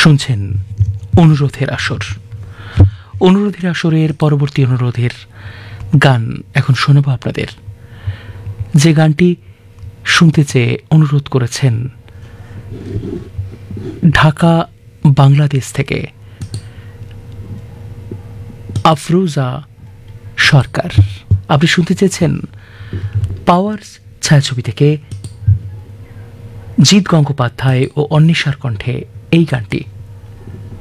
শুনছেন অনুরোধের আসর। অনুরোধের আসরের পরবর্তী অনুরোধের গান এখন শোনাব আপনাদের। যে গানটি শুনতে চেয়ে অনুরোধ করেছেন ঢাকা বাংলাদেশ থেকে আফরোজা সরকার। আপনি শুনতে চেয়েছেন পাওয়ার ছায়াছবি থেকে জিৎ গঙ্গোপাধ্যায় ও অন্বেষার কণ্ঠে এই গানটি।